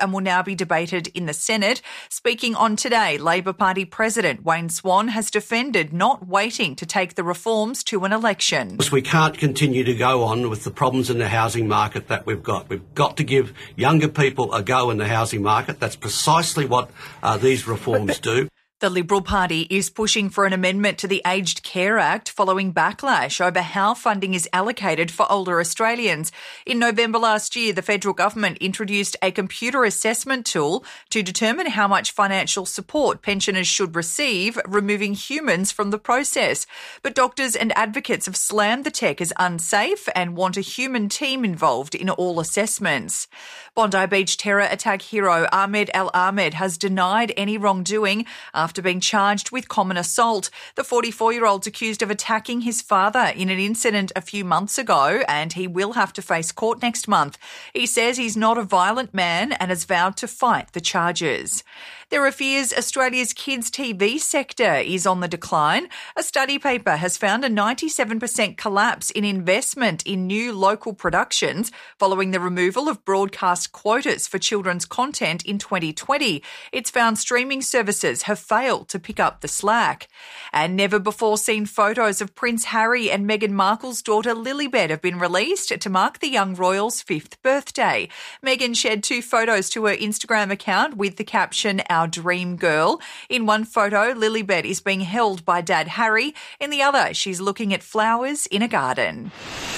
and will now be debated in the Senate. Speaking on Today, Labor Party President Wayne Swan has defended not waiting to take the reforms to an election. We can't continue to go on with the problems in the housing market that we've got. We've got to give younger people a go in the housing market. That's precisely what these reforms do. The Liberal Party is pushing for an amendment to the Aged Care Act following backlash over how funding is allocated for older Australians. In November last year, the federal government introduced a computer assessment tool to determine how much financial support pensioners should receive, removing humans from the process. But doctors and advocates have slammed the tech as unsafe and want a human team involved in all assessments. Bondi Beach terror attack hero Ahmed El Ahmed has denied any wrongdoing after being charged with common assault. The 44-year-old's accused of attacking his father in an incident a few months ago, and he will have to face court next month. He says he's not a violent man and has vowed to fight the charges. There are fears Australia's kids' TV sector is on the decline. A study paper has found a 97% collapse in investment in new local productions following the removal of broadcast quotas for children's content in 2020. It's found streaming services have failed to pick up the slack. And never-before-seen photos of Prince Harry and Meghan Markle's daughter Lilibet have been released to mark the young royal's 5th birthday. Meghan shared 2 photos to her Instagram account with the caption, "Our dream girl." In one photo, Lilibet is being held by Dad Harry. In the other, she's looking at flowers in a garden.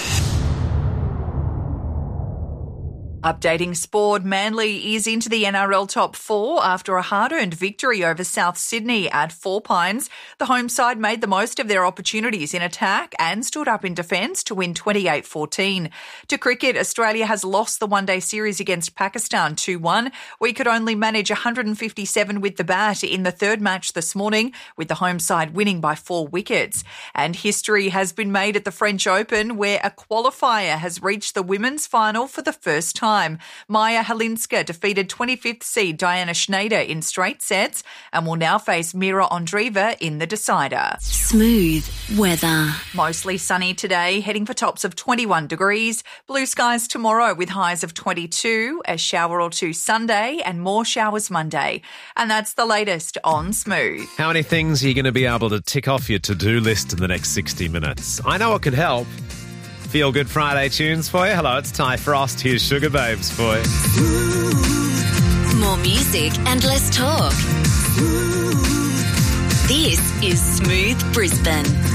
Updating sport, Manly is into the NRL top 4 after a hard-earned victory over South Sydney at Four Pines. The home side made the most of their opportunities in attack and stood up in defence to win 28-14. To cricket, Australia has lost the one-day series against Pakistan 2-1. We could only manage 157 with the bat in the third match this morning, with the home side winning by 4 wickets. And history has been made at the French Open, where a qualifier has reached the women's final for the first time. Maya Halinska defeated 25th seed Diana Schneider in straight sets and will now face Mira Andreeva in the decider. Smooth weather. Mostly sunny today, heading for tops of 21 degrees. Blue skies tomorrow with highs of 22, a shower or 2 Sunday and more showers Monday. And that's the latest on Smooth. How many things are you going to be able to tick off your to-do list in the next 60 minutes? I know it could help. Feel Good Friday tunes for you. Hello, it's Ty Frost. Here's Sugar Babes for you. More music and less talk. This is Smooth Brisbane.